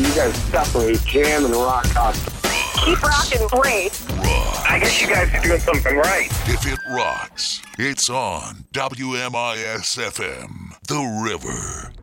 you guys definitely jam and rock out. Keep rocking, great. Rock. I guess you guys are doing something right. If it rocks, it's on WMIS-FM, The River.